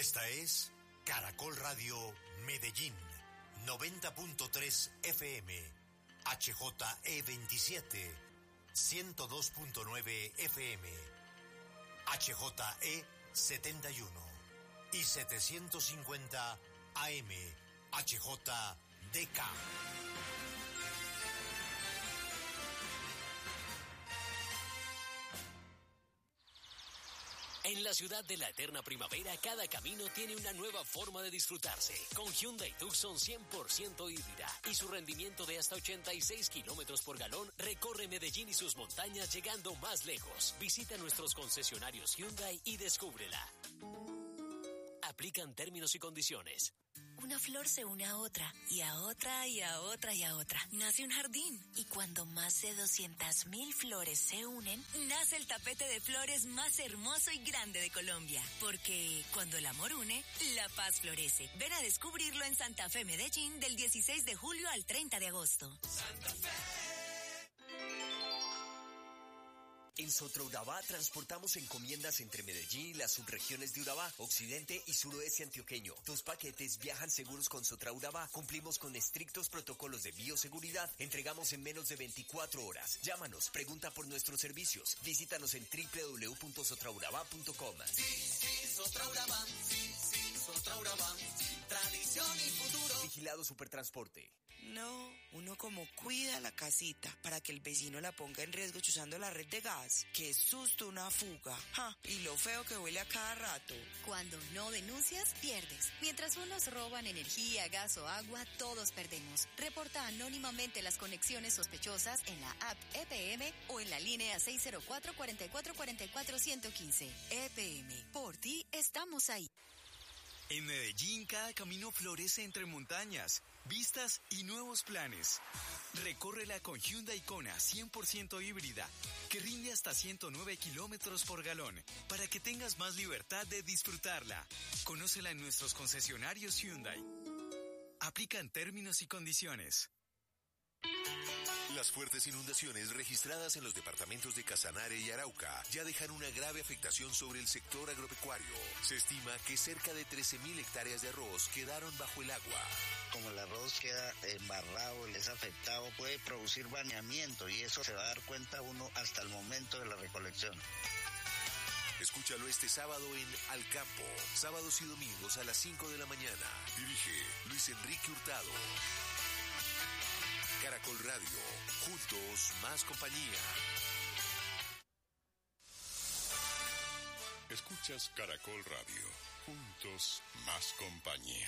Esta es Caracol Radio Medellín, 90.3 FM, HJE27, 102.9 FM, HJE71 y 750 AM, HJDK. En la ciudad de la eterna primavera, cada camino tiene una nueva forma de disfrutarse. Con Hyundai Tucson 100% híbrida y su rendimiento de hasta 86 kilómetros por galón, recorre Medellín y sus montañas llegando más lejos. Visita nuestros concesionarios Hyundai y descúbrela. Aplican términos y condiciones. Una flor se une a otra, y a otra, y a otra, y a otra. Nace un jardín. Y cuando más de 200.000 flores se unen, nace el tapete de flores más hermoso y grande de Colombia. Porque cuando el amor une, la paz florece. Ven a descubrirlo en Santa Fe, Medellín, del 16 de julio al 30 de agosto. Santa Fe. En Sotraurabá transportamos encomiendas entre Medellín y las subregiones de Urabá, occidente y suroeste antioqueño. Tus paquetes viajan seguros con Sotraurabá. Cumplimos con estrictos protocolos de bioseguridad. Entregamos en menos de 24 horas. Llámanos, pregunta por nuestros servicios. Visítanos en www.sotraurabá.com. Sí, Sotraurabá. Sí, Sotraurabá. Tradición y futuro. Vigilado Supertransporte. No, uno como cuida la casita para que el vecino la ponga en riesgo chuzando la red de gas. Qué susto una fuga. ¡Ja! Y lo feo que huele a cada rato. Cuando no denuncias, pierdes. Mientras unos roban energía, gas o agua, todos perdemos. Reporta anónimamente las conexiones sospechosas en la app EPM o en la línea 604-4444-115. EPM. Por ti estamos ahí. En Medellín, cada camino florece entre montañas, vistas y nuevos planes. Recórrela con Hyundai Kona 100% híbrida, que rinde hasta 109 kilómetros por galón, para que tengas más libertad de disfrutarla. Conócela en nuestros concesionarios Hyundai. Aplican términos y condiciones. Las fuertes inundaciones registradas en los departamentos de Casanare y Arauca ya dejan una grave afectación sobre el sector agropecuario. Se estima que cerca de 13.000 hectáreas de arroz quedaron bajo el agua. Como el arroz queda embarrado, es afectado, puede producir baneamiento y eso se va a dar cuenta uno hasta el momento de la recolección. Escúchalo este sábado en Al Campo, sábados y domingos a las 5 de la mañana. Dirige Luis Enrique Hurtado. Caracol Radio, juntos más compañía. Escuchas Caracol Radio, juntos más compañía.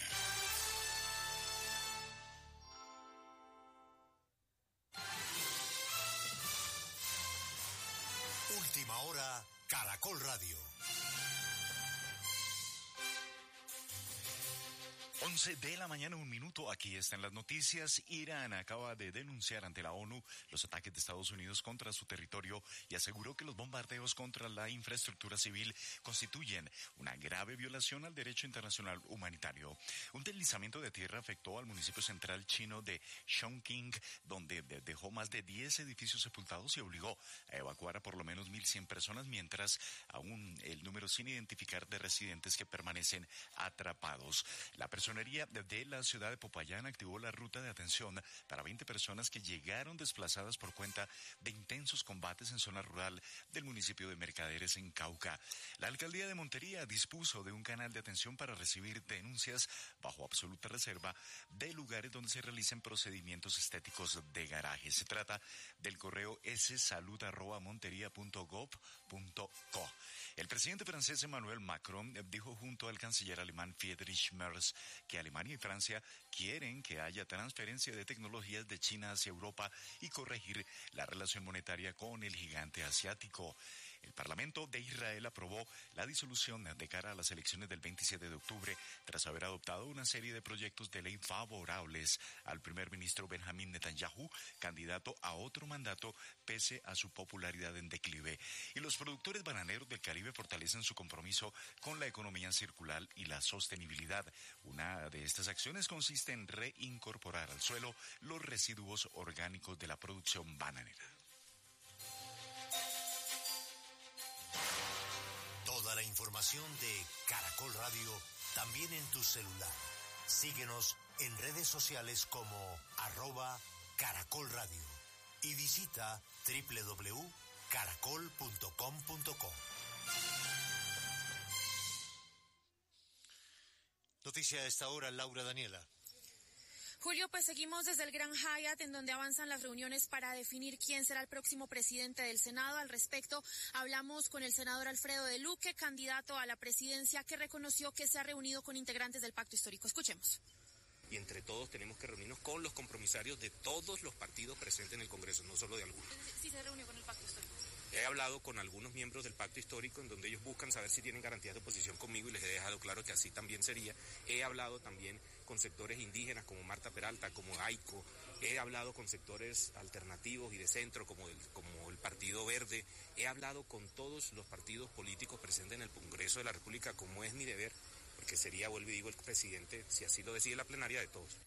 Última hora, Caracol Radio. 11 de la mañana, 1 minuto. Aquí están las noticias. Irán acaba de denunciar ante la ONU los ataques de Estados Unidos contra su territorio y aseguró que los bombardeos contra la infraestructura civil constituyen una grave violación al derecho internacional humanitario. Un deslizamiento de tierra afectó al municipio central chino de Chongqing, donde dejó más de 10 edificios sepultados y obligó a evacuar a por lo menos 1.100 personas, mientras aún el número sin identificar de residentes que permanecen atrapados. La Personería de la ciudad de Popayán activó la ruta de atención para 20 personas que llegaron desplazadas por cuenta de intensos combates en zona rural del municipio de Mercaderes, en Cauca. La alcaldía de Montería dispuso de un canal de atención para recibir denuncias bajo absoluta reserva de lugares donde se realicen procedimientos estéticos de garaje. Se trata del correo salud@monteria.gov.co. El presidente francés Emmanuel Macron dijo junto al canciller alemán Friedrich Merz que Alemania y Francia quieren que haya transferencia de tecnologías de China hacia Europa y corregir la relación monetaria con el gigante asiático. El Parlamento de Israel aprobó la disolución de cara a las elecciones del 27 de octubre tras haber adoptado una serie de proyectos de ley favorables al primer ministro Benjamín Netanyahu, candidato a otro mandato pese a su popularidad en declive. Y los productores bananeros del Caribe fortalecen su compromiso con la economía circular y la sostenibilidad. Una de estas acciones consiste en reincorporar al suelo los residuos orgánicos de la producción bananera. Toda la información de Caracol Radio también en tu celular. Síguenos en redes sociales como @Caracol Radio y visita www.caracol.com.co. Noticia a esta hora, Laura Daniela. Julio, pues seguimos desde el Gran Hyatt, en donde avanzan las reuniones para definir quién será el próximo presidente del Senado. Al respecto, hablamos con el senador Alfredo de Luque, candidato a la presidencia, que reconoció que se ha reunido con integrantes del Pacto Histórico. Escuchemos. Y entre todos tenemos que reunirnos con los compromisarios de todos los partidos presentes en el Congreso, no solo de algunos. ¿Sí se reunió con el Pacto Histórico? He hablado con algunos miembros del Pacto Histórico en donde ellos buscan saber si tienen garantías de oposición conmigo y les he dejado claro que así también sería. He hablado también con sectores indígenas como Marta Peralta, como AICO. He hablado con sectores alternativos y de centro como el Partido Verde. He hablado con todos los partidos políticos presentes en el Congreso de la República, como es mi deber, porque sería, vuelvo y digo, el presidente, si así lo decide la plenaria, de todos.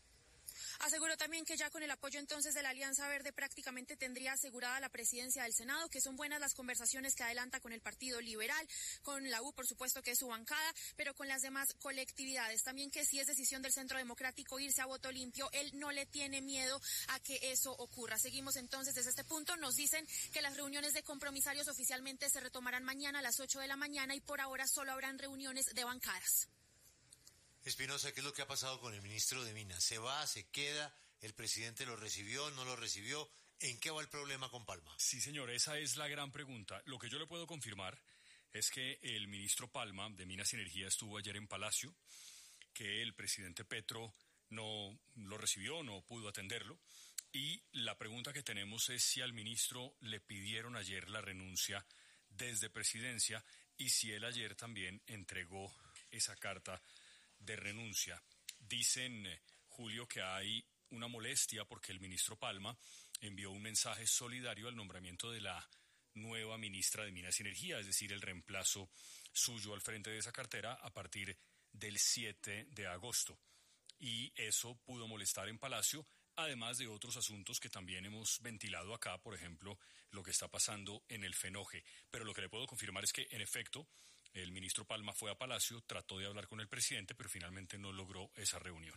Aseguró también que ya con el apoyo entonces de la Alianza Verde prácticamente tendría asegurada la presidencia del Senado, que son buenas las conversaciones que adelanta con el Partido Liberal, con la U, por supuesto, que es su bancada, pero con las demás colectividades. También que si es decisión del Centro Democrático irse a voto limpio, él no le tiene miedo a que eso ocurra. Seguimos entonces desde este punto. Nos dicen que las reuniones de compromisarios oficialmente se retomarán mañana a las 8 de la mañana y por ahora solo habrán reuniones de bancadas. Espinosa, ¿qué es lo que ha pasado con el ministro de Minas? ¿Se va, se queda? ¿El presidente lo recibió, no lo recibió? ¿En qué va el problema con Palma? Sí, señor, esa es la gran pregunta. Lo que yo le puedo confirmar es que el ministro Palma de Minas y Energía estuvo ayer en Palacio, que el presidente Petro no lo recibió, no pudo atenderlo. Y la pregunta que tenemos es si al ministro le pidieron ayer la renuncia desde Presidencia y si él ayer también entregó esa carta de renuncia. Dicen, Julio, que hay una molestia porque el ministro Palma envió un mensaje solidario al nombramiento de la nueva ministra de Minas y Energía, es decir, el reemplazo suyo al frente de esa cartera a partir del 7 de agosto. Y eso pudo molestar en Palacio, además de otros asuntos que también hemos ventilado acá, por ejemplo, lo que está pasando en el Fenoje. Pero lo que le puedo confirmar es que, en efecto, el ministro Palma fue a Palacio, trató de hablar con el presidente, pero finalmente no logró esa reunión.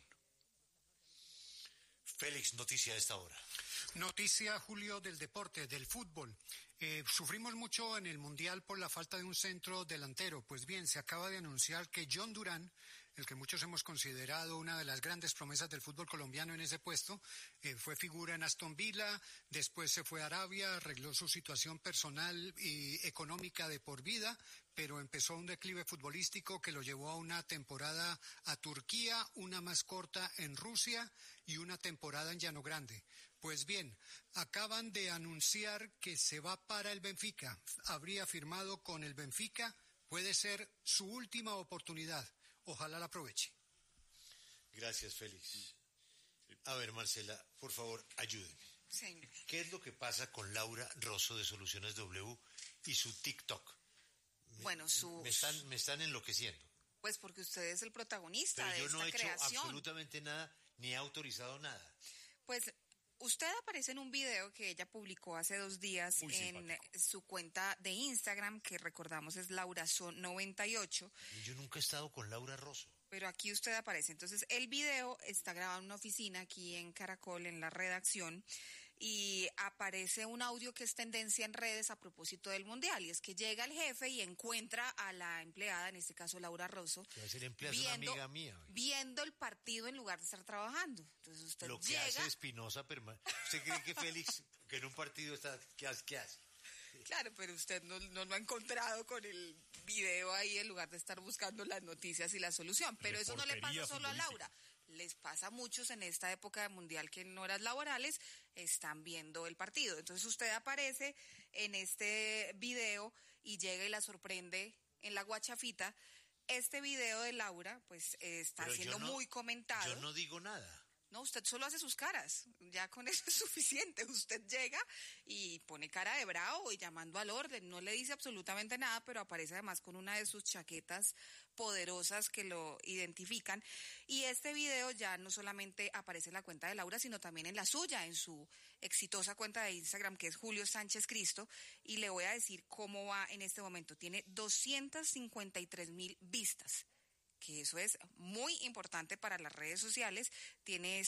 Félix, noticia a esta hora. Noticia, Julio, del deporte, del fútbol. Sufrimos mucho en el Mundial por la falta de un centro delantero. Pues bien, se acaba de anunciar que John Durán, el que muchos hemos considerado una de las grandes promesas del fútbol colombiano en ese puesto, fue figura en Aston Villa, después se fue a Arabia, arregló su situación personal y económica de por vida, pero empezó un declive futbolístico que lo llevó a una temporada a Turquía, una más corta en Rusia y una temporada en Llano Grande. Pues bien, acaban de anunciar que se va para el Benfica. Habría firmado con el Benfica, puede ser su última oportunidad. Ojalá la aproveche. Gracias, Félix. A ver, Marcela, por favor, ayúdeme. Señor. ¿Qué es lo que pasa con Laura Rosso de Soluciones W y su TikTok? Me están enloqueciendo. Pues porque usted es el protagonista de esta creación. Pero yo no he hecho absolutamente nada, ni he autorizado nada. Pues usted aparece en un video que ella publicó hace 2 días en su cuenta de Instagram, que recordamos es LauraSo98. Yo nunca he estado con Laura Rosso. Pero aquí usted aparece. Entonces, el video está grabado en una oficina aquí en Caracol, en la redacción, y aparece un audio que es tendencia en redes a propósito del Mundial, y es que llega el jefe y encuentra a la empleada, en este caso Laura Rosso, que va a ser empleada, es una amiga mía. Viendo el partido en lugar de estar trabajando. Entonces usted lo que llega... hace Espinosa, ¿usted cree que Félix, que en un partido está, qué hace? Claro, pero usted no lo ha encontrado con el video ahí en lugar de estar buscando las noticias y la solución. Pero eso no le pasa solo a Laura. Les pasa a muchos en esta época de Mundial que en horas laborales están viendo el partido. Entonces usted aparece en este video y llega y la sorprende en la guachafita. Este video de Laura pues está siendo muy comentado. Yo no digo nada. No, usted solo hace sus caras, ya con eso es suficiente. Usted llega y pone cara de bravo y llamando al orden, no le dice absolutamente nada, pero aparece además con una de sus chaquetas poderosas que lo identifican. Y este video ya no solamente aparece en la cuenta de Laura, sino también en la suya, en su exitosa cuenta de Instagram, que es Julio Sánchez Cristo, y le voy a decir cómo va en este momento. Tiene 253,000 vistas. que eso es muy importante para las redes sociales. Tiene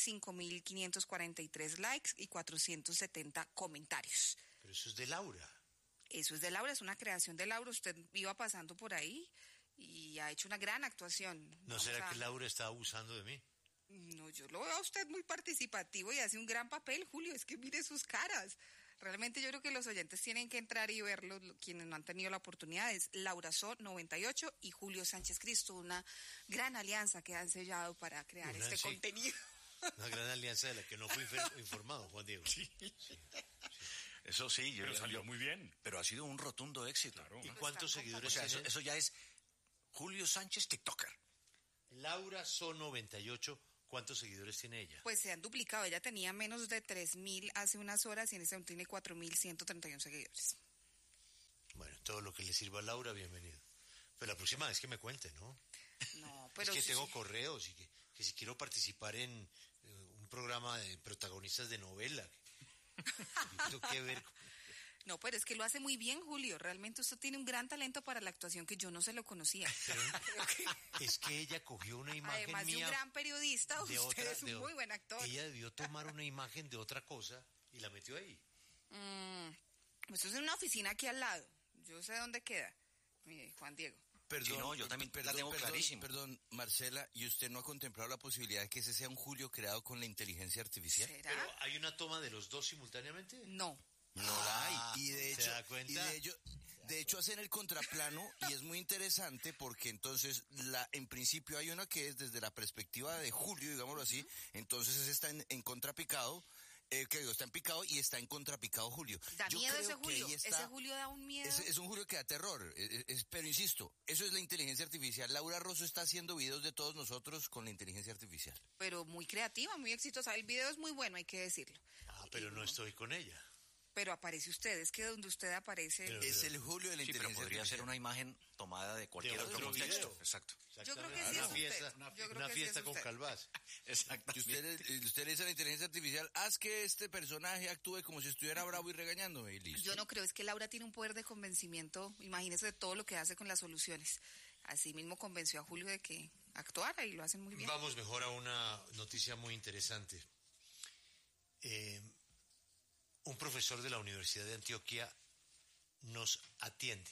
5.543 likes y 470 comentarios. Pero eso es de Laura. Eso es de Laura, es una creación de Laura. Usted iba pasando por ahí y ha hecho una gran actuación. ¿No será que Laura está abusando de mí? No, yo lo veo a usted muy participativo y hace un gran papel, Julio. Es que mire sus caras. Realmente yo creo que los oyentes tienen que entrar y verlo, quienes no han tenido la oportunidad. Es Laura So 98 y Julio Sánchez Cristo, una gran alianza que han sellado para crear este contenido. Una gran alianza de la que no fui informado, Juan Diego. Sí. Eso sí, pero salió muy bien. Pero ha sido un rotundo éxito. Claro. ¿Y cuántos seguidores tiene? Eso ya es Julio Sánchez TikToker. Laura So 98, ¿cuántos seguidores tiene ella? Pues se han duplicado. Ella tenía menos de 3.000 hace unas horas y en este momento tiene 4.131 seguidores. Bueno, todo lo que le sirva a Laura, bienvenido. Pero la próxima vez que me cuente, ¿no? No, pero es que tengo correos y que si quiero participar en un programa de protagonistas de novela, tengo que ver. No, pero es que lo hace muy bien, Julio. Realmente usted tiene un gran talento para la actuación que yo no se lo conocía. Es que ella cogió una imagen además mía. De un gran periodista, usted es un muy buen actor. Ella debió tomar una imagen de otra cosa y la metió ahí. Esto es en una oficina aquí al lado. Yo sé dónde queda. Mire, Juan Diego. Perdón, sí, no, yo también la tengo clarísimo. Perdón, Marcela, ¿y usted no ha contemplado la posibilidad de que ese sea un Julio creado con la inteligencia artificial? ¿Será? ¿Pero hay una toma de los dos simultáneamente? No. No la hay. Y de hecho, ¿se da cuenta? De hecho hacen el contraplano y es muy interesante porque entonces en principio hay una que es desde la perspectiva de Julio, digámoslo así, entonces ese está en contrapicado. Está en picado y está en contrapicado Julio. Da miedo ese Julio. Ese Julio da un miedo. Es un Julio que da terror. Pero insisto, eso es la inteligencia artificial. Laura Rosso está haciendo videos de todos nosotros con la inteligencia artificial. Pero muy creativa, muy exitosa. El video es muy bueno, hay que decirlo. Pero no estoy con ella. Pero aparece usted, es que donde usted aparece... Es el Julio de la inteligencia pero podría ser una imagen tomada de cualquier otro contexto. Exacto. Yo creo que sí es usted. Una fiesta con Calvás. Exactamente. Usted le dice a la inteligencia artificial, haz que este personaje actúe como si estuviera bravo y regañándome y listo. Yo no creo, es que Laura tiene un poder de convencimiento, imagínese de todo lo que hace con las soluciones. Así mismo convenció a Julio de que actuara y lo hacen muy bien. Vamos mejor a una noticia muy interesante. Un profesor de la Universidad de Antioquia nos atiende.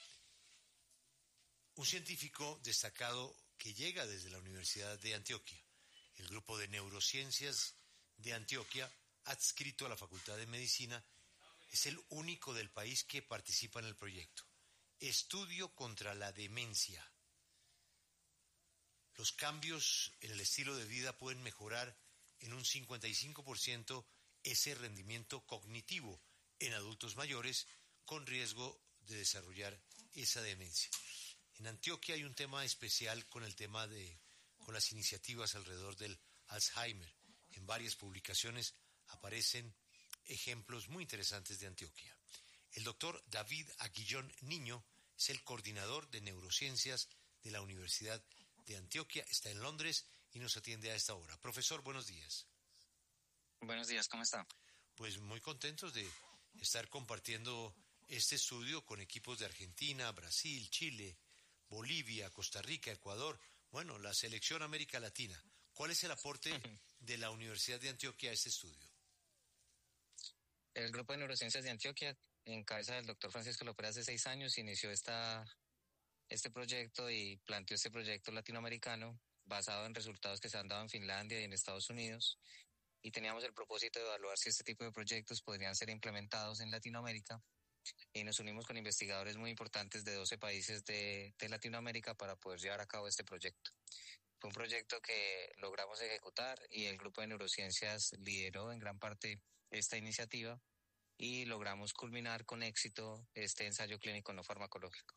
Un científico destacado que llega desde la Universidad de Antioquia, el grupo de neurociencias de Antioquia, adscrito a la Facultad de Medicina, es el único del país que participa en el proyecto. Estudio contra la demencia. Los cambios en el estilo de vida pueden mejorar en un 55% ese rendimiento cognitivo en adultos mayores con riesgo de desarrollar esa demencia. En Antioquia hay un tema especial con las iniciativas alrededor del Alzheimer. En varias publicaciones aparecen ejemplos muy interesantes de Antioquia. El doctor David Aguillón Niño es el coordinador de neurociencias de la Universidad de Antioquia, está en Londres y nos atiende a esta hora. Profesor, buenos días. Buenos días, ¿cómo está? Pues muy contentos de estar compartiendo este estudio con equipos de Argentina, Brasil, Chile, Bolivia, Costa Rica, Ecuador, bueno, la selección América Latina. ¿Cuál es el aporte de la Universidad de Antioquia a este estudio? El Grupo de Neurociencias de Antioquia, en cabeza del doctor Francisco López, hace 6 años inició este proyecto y planteó este proyecto latinoamericano basado en resultados que se han dado en Finlandia y en Estados Unidos. Y teníamos el propósito de evaluar si este tipo de proyectos podrían ser implementados en Latinoamérica. Y nos unimos con investigadores muy importantes de 12 países de Latinoamérica para poder llevar a cabo este proyecto. Fue un proyecto que logramos ejecutar y el Grupo de Neurociencias lideró en gran parte esta iniciativa y logramos culminar con éxito este ensayo clínico no farmacológico.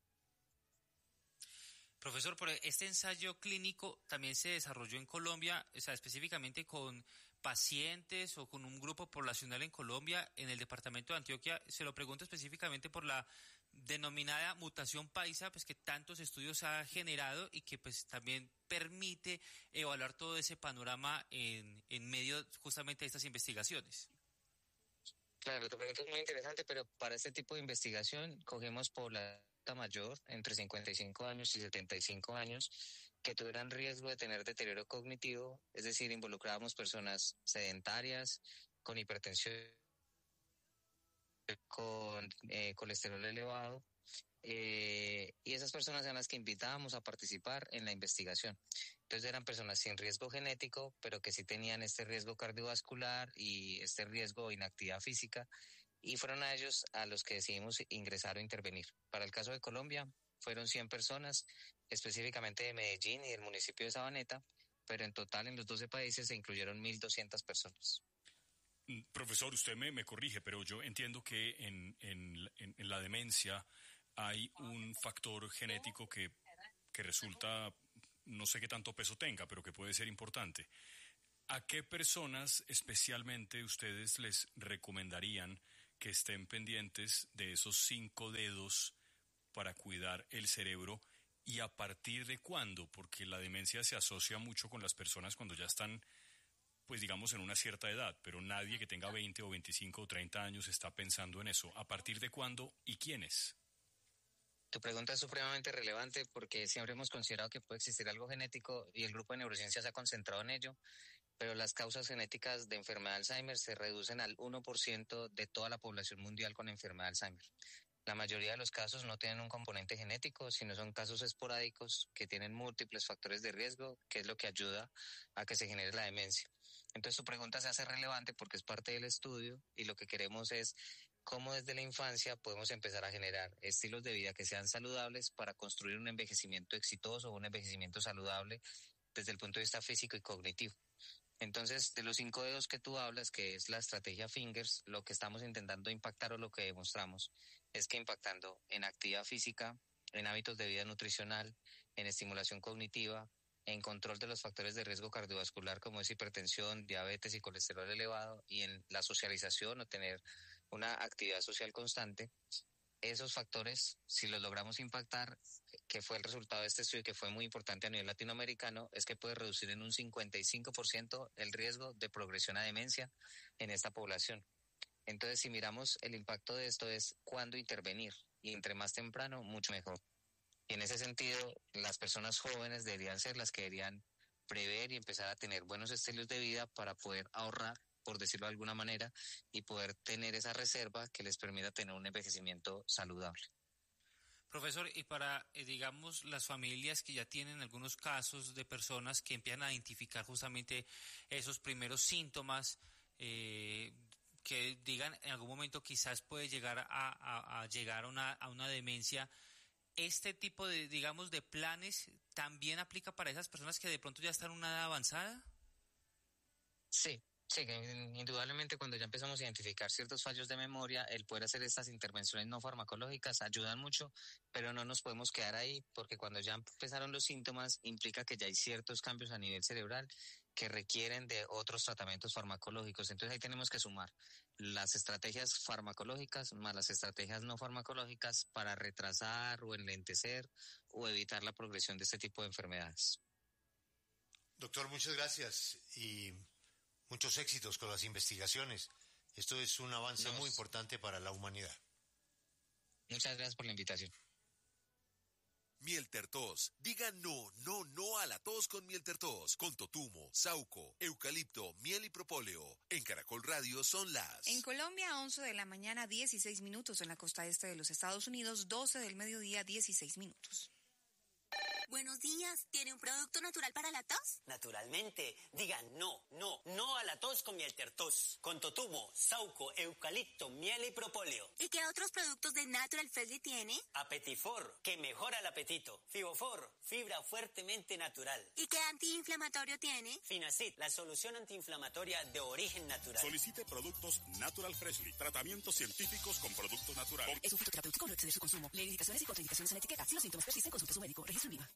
Profesor, pero este ensayo clínico también se desarrolló en Colombia, o sea, específicamente con pacientes o con un grupo poblacional en Colombia, en el departamento de Antioquia. Se lo pregunto específicamente por la denominada mutación paisa, pues que tantos estudios ha generado y que pues también permite evaluar todo ese panorama en medio justamente de estas investigaciones. Claro, tu pregunta es muy interesante, pero para este tipo de investigación cogemos población mayor entre 55 años y 75 años que tuvieran riesgo de tener deterioro cognitivo, es decir, involucrábamos personas sedentarias, con hipertensión, con colesterol elevado, y esas personas eran las que invitábamos a participar en la investigación. Entonces eran personas sin riesgo genético, pero que sí tenían este riesgo cardiovascular y este riesgo de inactividad física, y fueron a ellos a los que decidimos ingresar o intervenir. Para el caso de Colombia, fueron 100 personas, específicamente de Medellín y del municipio de Sabaneta, pero en total en los 12 países se incluyeron 1.200 personas. Profesor, usted me corrige, pero yo entiendo que en la demencia hay un factor genético que resulta, no sé qué tanto peso tenga, pero que puede ser importante. ¿A qué personas especialmente ustedes les recomendarían que estén pendientes de esos 5 dedos para cuidar el cerebro, y a partir de cuándo? Porque la demencia se asocia mucho con las personas cuando ya están, pues digamos, en una cierta edad, pero nadie que tenga 20 o 25 o 30 años está pensando en eso. ¿A partir de cuándo y quiénes? Tu pregunta es supremamente relevante porque siempre hemos considerado que puede existir algo genético y el grupo de neurociencia se ha concentrado en ello, pero las causas genéticas de enfermedad de Alzheimer se reducen al 1% de toda la población mundial con enfermedad de Alzheimer. La mayoría de los casos no tienen un componente genético, sino son casos esporádicos que tienen múltiples factores de riesgo, que es lo que ayuda a que se genere la demencia. Entonces tu pregunta se hace relevante porque es parte del estudio y lo que queremos es cómo desde la infancia podemos empezar a generar estilos de vida que sean saludables para construir un envejecimiento exitoso o un envejecimiento saludable desde el punto de vista físico y cognitivo. Entonces, de los 5 dedos que tú hablas, que es la estrategia Fingers, lo que estamos intentando impactar o lo que demostramos es que impactando en actividad física, en hábitos de vida nutricional, en estimulación cognitiva, en control de los factores de riesgo cardiovascular como es hipertensión, diabetes y colesterol elevado, y en la socialización o tener una actividad social constante, esos factores, si los logramos impactar, que fue el resultado de este estudio que fue muy importante a nivel latinoamericano, es que puede reducir en un 55% el riesgo de progresión a demencia en esta población. Entonces, si miramos el impacto de esto es cuándo intervenir, y entre más temprano, mucho mejor. Y en ese sentido, las personas jóvenes deberían ser las que deberían prever y empezar a tener buenos estilos de vida para poder ahorrar, por decirlo de alguna manera, y poder tener esa reserva que les permita tener un envejecimiento saludable. Profesor, y para, digamos, las familias que ya tienen algunos casos de personas que empiezan a identificar justamente esos primeros síntomas, que digan en algún momento quizás puede llegar a llegar a una demencia, ¿este tipo de, digamos, de planes también aplica para esas personas que de pronto ya están en una edad avanzada? Sí, indudablemente cuando ya empezamos a identificar ciertos fallos de memoria, el poder hacer estas intervenciones no farmacológicas ayudan mucho, pero no nos podemos quedar ahí porque cuando ya empezaron los síntomas implica que ya hay ciertos cambios a nivel cerebral que requieren de otros tratamientos farmacológicos. Entonces ahí tenemos que sumar las estrategias farmacológicas más las estrategias no farmacológicas para retrasar o enlentecer o evitar la progresión de este tipo de enfermedades. Doctor, muchas gracias y muchos éxitos con las investigaciones. Esto es un avance muy importante para la humanidad. Muchas gracias por la invitación. Mieltertos. Diga no, no, no a la tos con Mieltertos. Con totumo, sauco, eucalipto, miel y propóleo. En Caracol Radio son las... En Colombia, 11 de la mañana, 16 minutos. En la costa este de los Estados Unidos, 12 del mediodía, 16 minutos. Buenos días, ¿tiene un producto natural para la tos? Naturalmente, diga no, no, no a la tos con Mieltertos. Con totumo, sauco, eucalipto, miel y propóleo. ¿Y qué otros productos de Natural Freshly tiene? Apetifor, que mejora el apetito. Fibofor, fibra fuertemente natural. ¿Y qué antiinflamatorio tiene? Finacid, la solución antiinflamatoria de origen natural. Solicite productos Natural Freshly, tratamientos científicos con productos naturales. Es un fitoterapéutico, no excede su consumo. Lee indicaciones y contraindicaciones en la etiqueta. Si los síntomas persisten, consulte a su médico. Registro IVA.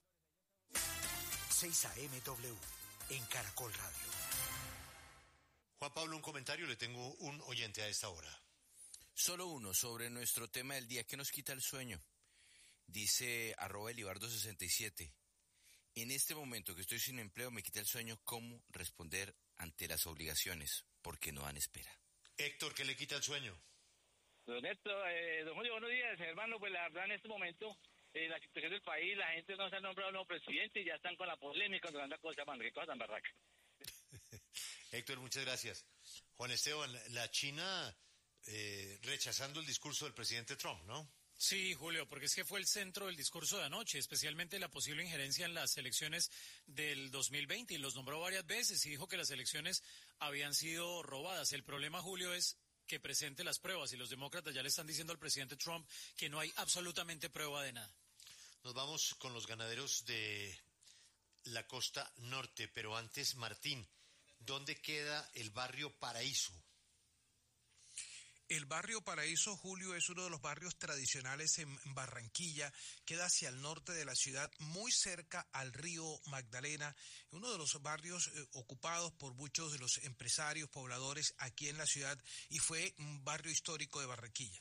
6 AMW en Caracol Radio. Juan Pablo, un comentario, le tengo un oyente a esta hora. Solo uno sobre nuestro tema del día, ¿qué nos quita el sueño? Dice @elibardo67. En este momento que estoy sin empleo me quita el sueño, ¿cómo responder ante las obligaciones? Porque no dan espera. Héctor, ¿qué le quita el sueño? Don Héctor, don Julio, buenos días, hermano. Pues la verdad en este momento la situación del país, la gente no se ha nombrado nuevo presidente y ya están con la polémica, con tanta cosa, man, qué cosa tan barraca. Héctor, muchas gracias. Juan Esteban, la China rechazando el discurso del presidente Trump, ¿no? Sí, Julio, porque es que fue el centro del discurso de anoche, especialmente la posible injerencia en las elecciones del 2020, y los nombró varias veces y dijo que las elecciones habían sido robadas. El problema, Julio, es que presente las pruebas, y los demócratas ya le están diciendo al presidente Trump que no hay absolutamente prueba de nada. Nos vamos con los ganaderos de la costa norte, pero antes, Martín, ¿dónde queda el barrio Paraíso? El barrio Paraíso, Julio, es uno de los barrios tradicionales en Barranquilla, queda hacia el norte de la ciudad, muy cerca al río Magdalena, uno de los barrios ocupados por muchos de los empresarios, pobladores aquí en la ciudad, y fue un barrio histórico de Barranquilla.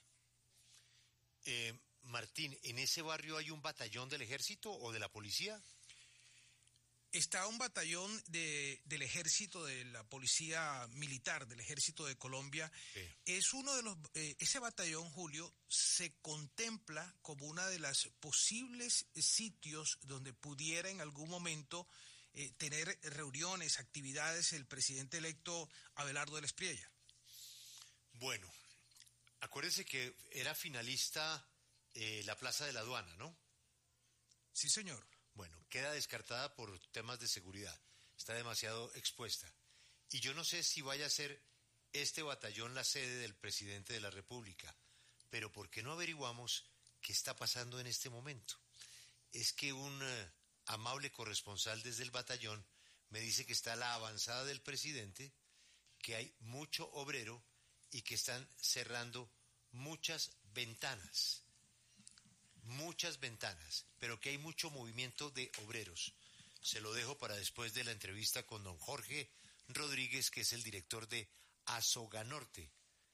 Martín, ¿en ese barrio hay un batallón del ejército o de la policía? Está un batallón del ejército, de la policía militar, del ejército de Colombia. Sí. Es uno de los, ese batallón, Julio, se contempla como una de las posibles sitios donde pudiera en algún momento tener reuniones, actividades el presidente electo Abelardo del Espriella. Bueno, acuérdese que era finalista la Plaza de la Aduana, ¿no? Sí, señor. Bueno, queda descartada por temas de seguridad, está demasiado expuesta. Y yo no sé si vaya a ser este batallón la sede del presidente de la República, pero ¿por qué no averiguamos qué está pasando en este momento? Es que un amable corresponsal desde el batallón me dice que está la avanzada del presidente, que hay mucho obrero y que están cerrando muchas ventanas, pero que hay mucho movimiento de obreros. Se lo dejo para después de la entrevista con don Jorge Rodríguez, que es el director de Asoganorte.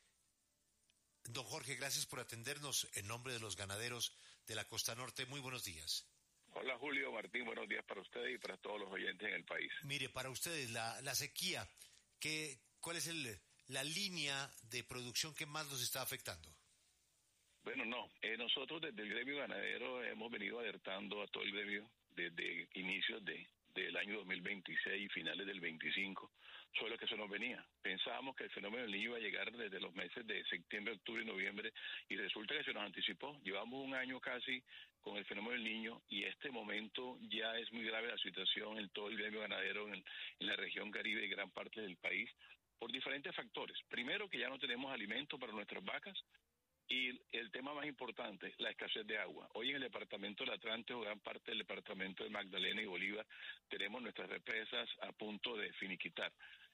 Don Jorge, gracias por atendernos en nombre de los ganaderos de la Costa Norte. Muy buenos días. Hola Julio, Martín, buenos días para ustedes y para todos los oyentes en el país. Mire, para ustedes, la sequía, ¿cuál es la línea de producción que más los está afectando? Bueno, nosotros desde el gremio ganadero hemos venido alertando a todo el gremio desde inicios del año 2026 y finales del 25 sobre lo que se nos venía. Pensábamos que el fenómeno del Niño iba a llegar desde los meses de septiembre, octubre y noviembre, y resulta que se nos anticipó. Llevamos un año casi con el fenómeno del Niño, y este momento ya es muy grave la situación en todo el gremio ganadero en la región Caribe y gran parte del país, por diferentes factores. Primero, que ya no tenemos alimento para nuestras vacas. Y el tema más importante, la escasez de agua. Hoy en el departamento del Atlántico, gran parte del departamento de Magdalena y Bolívar, tenemos nuestras represas a punto de finiquitar.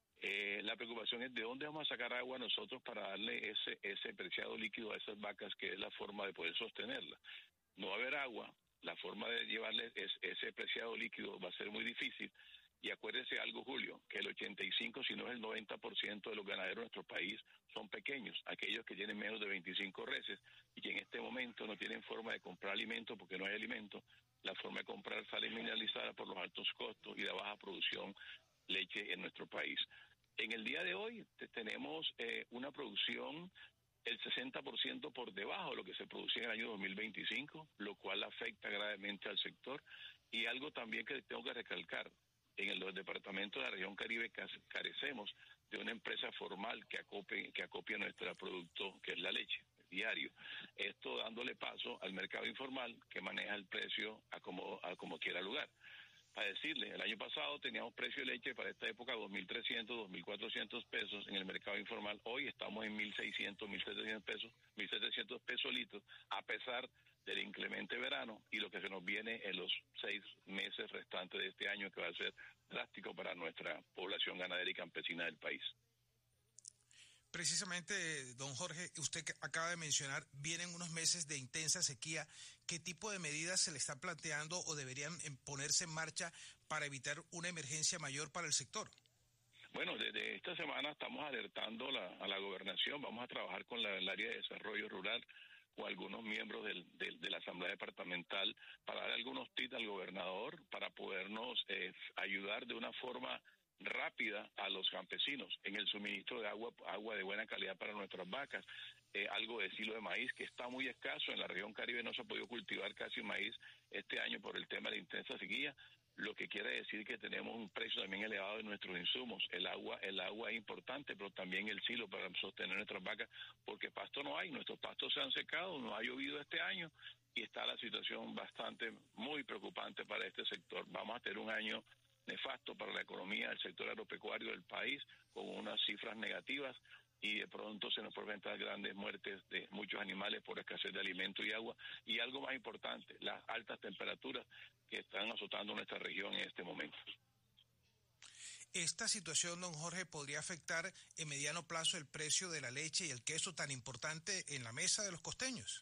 La preocupación es de dónde vamos a sacar agua nosotros para darle ese preciado líquido a esas vacas, que es la forma de poder sostenerla. No va a haber agua, la forma de llevarle ese preciado líquido va a ser muy difícil. Y acuérdese algo, Julio, que el 85, si no es el 90% de los ganaderos de nuestro país son pequeños, aquellos que tienen menos de 25 reses y que en este momento no tienen forma de comprar alimento porque no hay alimento. La forma de comprar sale mineralizada por los altos costos y la baja producción leche en nuestro país. En el día de hoy tenemos una producción el 60% por debajo de lo que se producía en el año 2025, lo cual afecta gravemente al sector. Y algo también que tengo que recalcar, en los departamentos de la región Caribe carecemos de una empresa formal que acopie nuestro producto, que es la leche, diario. Esto dándole paso al mercado informal, que maneja el precio a como quiera lugar. Para decirle, el año pasado teníamos precio de leche para esta época 2.300, 2.400 pesos en el mercado informal. Hoy estamos en 1.600, 1.700 pesos, 1.700 pesos litros, a pesar del inclemente verano y lo que se nos viene en los 6 meses restantes de este año, que va a ser drástico para nuestra población ganadera y campesina del país. Precisamente, don Jorge, usted acaba de mencionar, vienen unos meses de intensa sequía. ¿Qué tipo de medidas se le está planteando o deberían ponerse en marcha para evitar una emergencia mayor para el sector? Bueno, desde esta semana estamos alertando a la gobernación. Vamos a trabajar con el área de desarrollo rural, con algunos miembros de la Asamblea Departamental, para dar algunos tips al gobernador para podernos ayudar de una forma rápida a los campesinos en el suministro de agua de buena calidad para nuestras vacas. algo de silo de maíz, que está muy escaso. En la región Caribe no se ha podido cultivar casi maíz este año por el tema de la intensa sequía, lo que quiere decir que tenemos un precio también elevado de nuestros insumos. El agua es importante, pero también el silo para sostener nuestras vacas, porque pasto no hay, nuestros pastos se han secado, no ha llovido este año y está la situación muy preocupante para este sector. Vamos a tener un año nefasto para la economía del sector agropecuario del país, con unas cifras negativas, y de pronto se nos presentan grandes muertes de muchos animales por escasez de alimento y agua, y algo más importante, las altas temperaturas que están azotando nuestra región en este momento. ¿Esta situación, don Jorge, podría afectar en mediano plazo el precio de la leche y el queso tan importante en la mesa de los costeños?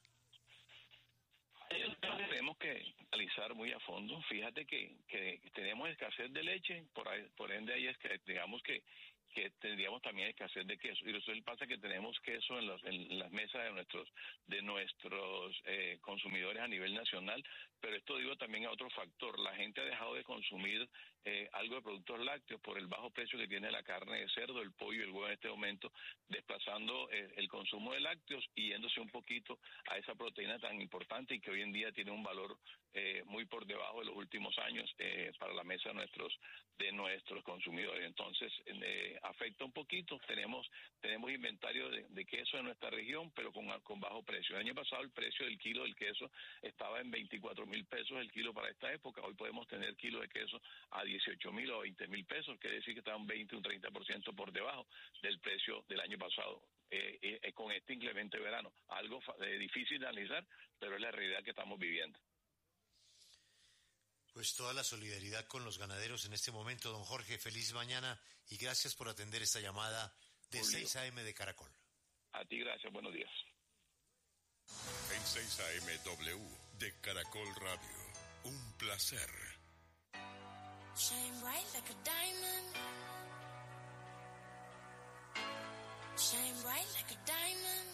Tenemos que analizar muy a fondo. Fíjate que tenemos escasez de leche, por ende ahí es que digamos que tendríamos también escasez de queso, y eso pasa que tenemos queso en las mesas de nuestros consumidores a nivel nacional, pero esto digo también a otro factor. La gente ha dejado de consumir algo de productos lácteos por el bajo precio que tiene la carne de cerdo, el pollo y el huevo en este momento, desplazando el consumo de lácteos y yéndose un poquito a esa proteína tan importante y que hoy en día tiene un valor muy por debajo de los últimos años para la mesa de nuestros consumidores. Entonces afecta un poquito. Tenemos inventario de queso en nuestra región, pero con bajo precio. El año pasado el precio del kilo del queso estaba en 24.000 pesos el kilo para esta época. Hoy podemos tener kilo de queso a 18.000 o 20.000 pesos, quiere decir que está un 20 o un 30% por debajo del precio del año pasado. Con este inclemente verano, algo difícil de analizar, pero es la realidad que estamos viviendo. Pues toda la solidaridad con los ganaderos en este momento, don Jorge. Feliz mañana y gracias por atender esta llamada de Julio. 6 AM de Caracol. A ti gracias, buenos días. En 6 AM W de Caracol Radio, un placer. Shine bright like a diamond. Shine bright like a diamond.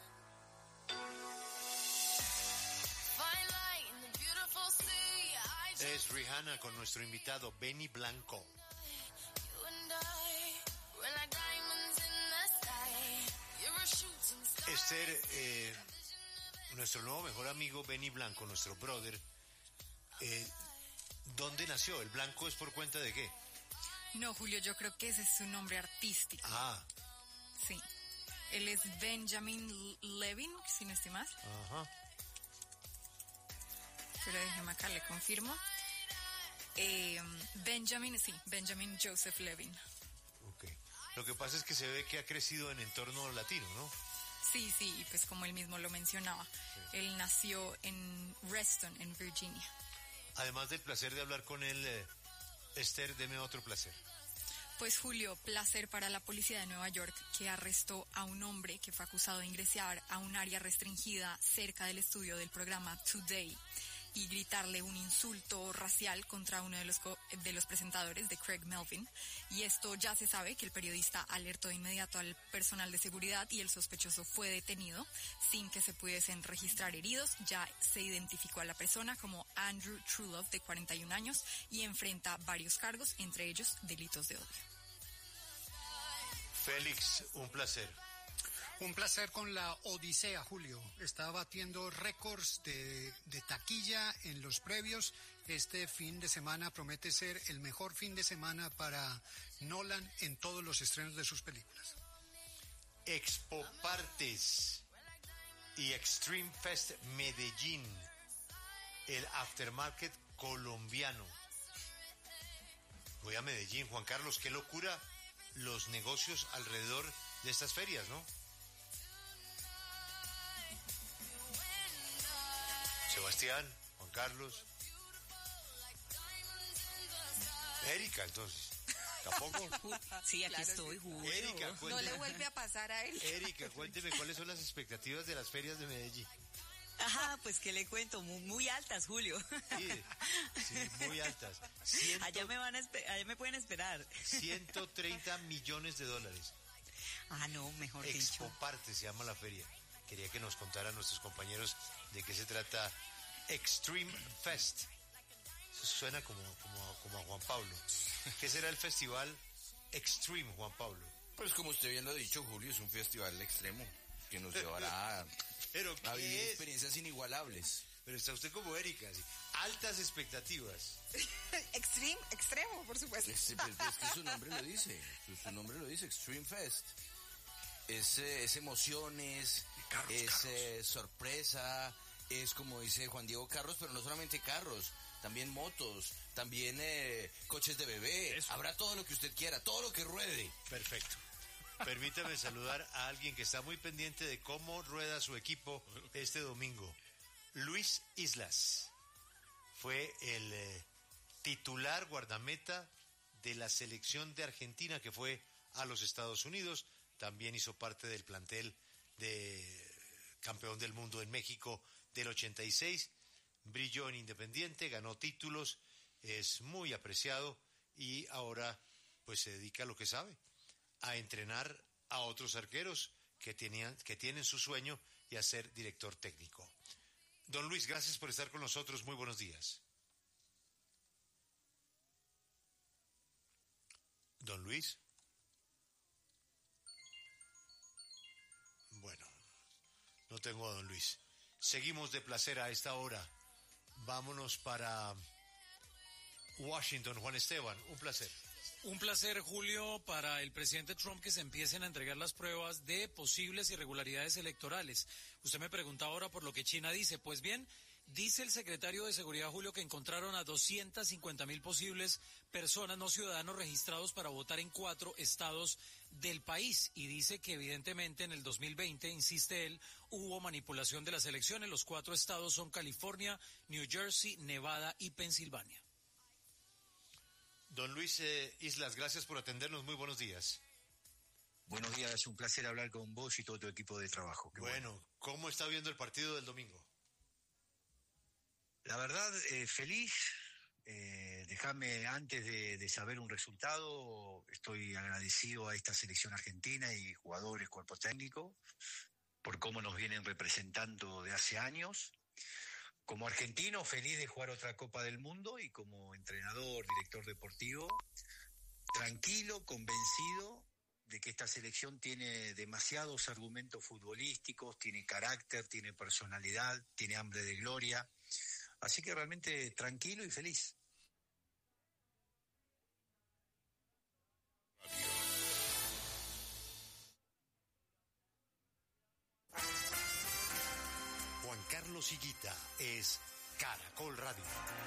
Fine light in the beautiful sea. Es Rihanna con nuestro invitado Benny Blanco. Esther, nuestro nuevo mejor amigo Benny Blanco, nuestro brother, ¿dónde nació? ¿El Blanco es por cuenta de qué? No, Julio, yo creo que ese es su nombre artístico. Ah. Sí. Él es Benjamin Levin, si no estoy mal. Ajá. Pero déjeme acá, le confirmo. Benjamin Joseph Levin. Ok. Lo que pasa es que se ve que ha crecido en entorno latino, ¿no? Sí, y pues como él mismo lo mencionaba, sí. Él nació en Reston, en Virginia. Además del placer de hablar con él, Esther, deme otro placer. Pues Julio, placer para la policía de Nueva York, que arrestó a un hombre que fue acusado de ingresar a un área restringida cerca del estudio del programa Today y gritarle un insulto racial contra uno de los presentadores, de Craig Melvin. Y esto ya se sabe, que el periodista alertó de inmediato al personal de seguridad y el sospechoso fue detenido sin que se pudiesen registrar heridos. Ya se identificó a la persona como Andrew Trulove, de 41 años, y enfrenta varios cargos, entre ellos delitos de odio. Félix, un placer. Un placer con la Odisea, Julio. Está batiendo récords de taquilla en los previos. Este fin de semana promete ser el mejor fin de semana para Nolan en todos los estrenos de sus películas. Expo Partes y Extreme Fest Medellín, el aftermarket colombiano. Voy a Medellín, Juan Carlos, qué locura los negocios alrededor de estas ferias, ¿no? Sebastián, Juan Carlos, Erika, entonces, ¿tampoco? Sí, aquí claro, estoy, Julio. Erika, no le vuelve a pasar a él. Erika, cuénteme cuáles son las expectativas de las ferias de Medellín. Ajá, pues qué le cuento, muy altas, Julio. Sí, muy altas. Allá me pueden esperar. 130 millones de dólares. Ah, no, mejor dicho. Expo Partes se llama la feria. Quería que nos contaran nuestros compañeros de qué se trata Extreme Fest. Eso suena como a Juan Pablo. ¿Qué será el festival Extreme, Juan Pablo? Pues como usted bien lo ha dicho, Julio, es un festival extremo. que nos llevará ¿Pero a vivir qué es? experiencias inigualables. Pero está usted como Erika, ¿sí? Altas expectativas. Extremo, por supuesto. Es que su nombre lo dice, su nombre lo dice, Extreme Fest. Es emociones, carros. Sorpresa, es como dice Juan Diego, carros, pero no solamente carros, también motos, también coches de bebé. Eso. Habrá todo lo que usted quiera, todo lo que ruede. Perfecto. Permítame saludar a alguien que está muy pendiente de cómo rueda su equipo este domingo. Luis Islas fue el titular guardameta de la selección de Argentina que fue a los Estados Unidos. También hizo parte del plantel de campeón del mundo en México del 86. Brilló en Independiente, ganó títulos, es muy apreciado y ahora pues se dedica a lo que sabe, a entrenar a otros arqueros que tienen su sueño y a ser director técnico. Don Luis, gracias por estar con nosotros. Muy buenos días. Don Luis. Bueno, no tengo a don Luis. Seguimos de placer a esta hora. Vámonos para Washington, Juan Esteban. Un placer. Un placer, Julio, para el presidente Trump que se empiecen a entregar las pruebas de posibles irregularidades electorales. Usted me pregunta ahora por lo que China dice. Pues bien, dice el secretario de Seguridad, Julio, que encontraron a 250,000 posibles personas no ciudadanos registrados para votar en 4 estados del país. Y dice que evidentemente en el 2020, insiste él, hubo manipulación de las elecciones. Los 4 estados son California, New Jersey, Nevada y Pensilvania. Don Luis Islas, gracias por atendernos. Muy buenos días. Buenos días, es un placer hablar con vos y todo tu equipo de trabajo. Bueno, ¿cómo está viendo el partido del domingo? La verdad, feliz. Déjame, antes de saber un resultado, estoy agradecido a esta selección argentina y jugadores, cuerpo técnico, por cómo nos vienen representando de hace años. Como argentino, feliz de jugar otra Copa del Mundo y como entrenador, director deportivo, tranquilo, convencido de que esta selección tiene demasiados argumentos futbolísticos, tiene carácter, tiene personalidad, tiene hambre de gloria. Así que realmente tranquilo y feliz. Juan Carlos Higuita es Caracol Radio.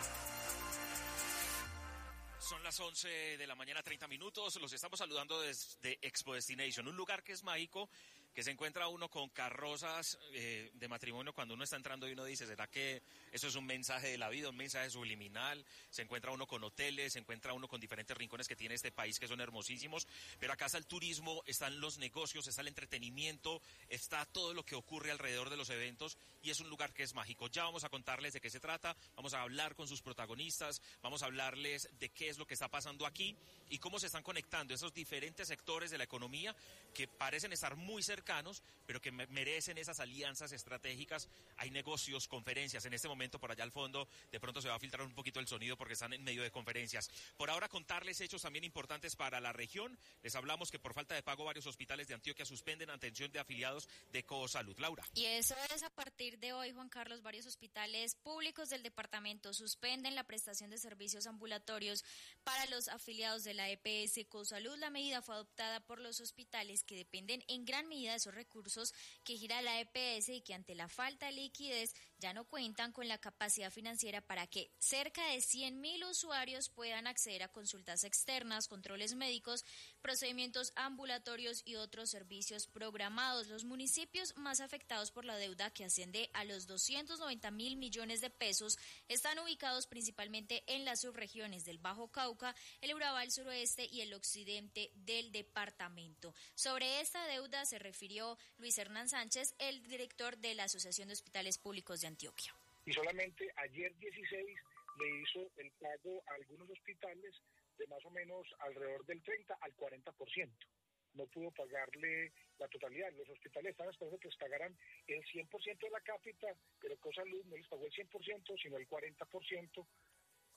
Son las 11 de la mañana, 30 minutos. Los estamos saludando desde Expo Destination, un lugar que es mágico, que se encuentra uno con carrozas de matrimonio cuando uno está entrando y uno dice, ¿será que eso es un mensaje de la vida, un mensaje subliminal? Se encuentra uno con hoteles, se encuentra uno con diferentes rincones que tiene este país que son hermosísimos, pero acá está el turismo, están los negocios, está el entretenimiento, está todo lo que ocurre alrededor de los eventos y es un lugar que es mágico. Ya vamos a contarles de qué se trata, vamos a hablar con sus protagonistas, vamos a hablarles de qué es lo que está pasando aquí y cómo se están conectando esos diferentes sectores de la economía que parecen estar muy cercanos, pero que merecen esas alianzas estratégicas. Hay negocios, conferencias. En este momento, por allá al fondo, de pronto se va a filtrar un poquito el sonido porque están en medio de conferencias. Por ahora, contarles hechos también importantes para la región. Les hablamos que por falta de pago varios hospitales de Antioquia suspenden atención de afiliados de Cosalud. Laura. Y eso es a partir de hoy, Juan Carlos, varios hospitales públicos del departamento suspenden la prestación de servicios ambulatorios para los afiliados de la EPS Cosalud. La medida fue adoptada por los hospitales que dependen en gran medida de esos recursos que gira la EPS y que ante la falta de liquidez ya no cuentan con la capacidad financiera para que cerca de 100,000 usuarios puedan acceder a consultas externas, controles médicos, procedimientos ambulatorios y otros servicios programados. Los municipios más afectados por la deuda, que asciende a los 290,000 millones de pesos, están ubicados principalmente en las subregiones del Bajo Cauca, el Urabá, el suroeste y el occidente del departamento. Sobre esta deuda se refirió Luis Hernán Sánchez, el director de la Asociación de Hospitales Públicos de Antioquia. Y solamente ayer 16 le hizo el pago a algunos hospitales de más o menos alrededor del 30 al 40%. No pudo pagarle la totalidad. Los hospitales están esperando que les pagaran el 100% de la cápita, pero Cosalud no les pagó el 100%, sino el 40%,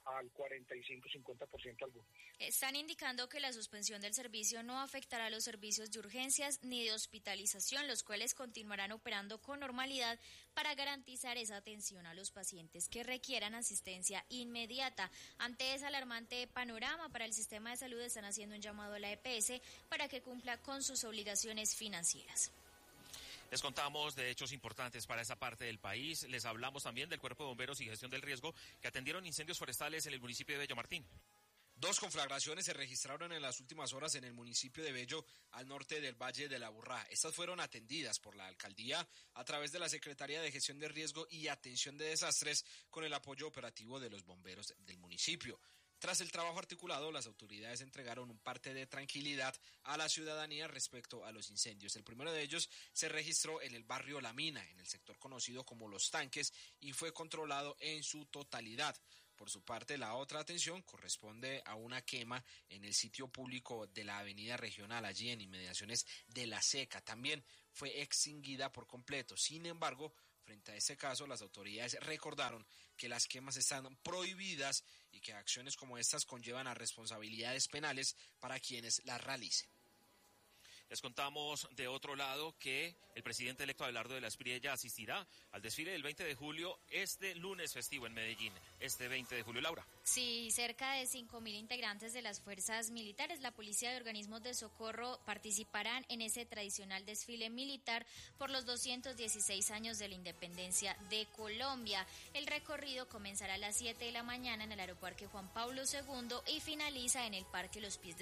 al 45-50% algunos. Están indicando que la suspensión del servicio no afectará a los servicios de urgencias ni de hospitalización, los cuales continuarán operando con normalidad para garantizar esa atención a los pacientes que requieran asistencia inmediata. Ante ese alarmante panorama para el sistema de salud, están haciendo un llamado a la EPS para que cumpla con sus obligaciones financieras. Les contamos de hechos importantes para esa parte del país. Les hablamos también del Cuerpo de Bomberos y Gestión del Riesgo que atendieron incendios forestales en el municipio de Bello Martín. 2 conflagraciones se registraron en las últimas horas en el municipio de Bello, al norte del Valle de la Aburrá. Estas fueron atendidas por la alcaldía a través de la Secretaría de Gestión de Riesgo y Atención de Desastres con el apoyo operativo de los bomberos del municipio. Tras el trabajo articulado, las autoridades entregaron un parte de tranquilidad a la ciudadanía respecto a los incendios. El primero de ellos se registró en el barrio La Mina, en el sector conocido como Los Tanques, y fue controlado en su totalidad. Por su parte, la otra atención corresponde a una quema en el sitio público de la avenida regional, allí en inmediaciones de La Seca. También fue extinguida por completo. Sin embargo, frente a este caso, las autoridades recordaron que las quemas están prohibidas y que acciones como estas conllevan a responsabilidades penales para quienes las realicen. Les contamos de otro lado que el presidente electo Abelardo de la Espriella asistirá al desfile del 20 de julio, este lunes festivo en Medellín, este 20 de julio, Laura. Sí, cerca de 5.000 integrantes de las fuerzas militares, la policía y organismos de socorro participarán en ese tradicional desfile militar por los 216 años de la independencia de Colombia. El recorrido comenzará a las 7 de la mañana en el Aeroparque Juan Pablo II y finaliza en el Parque Los Pies de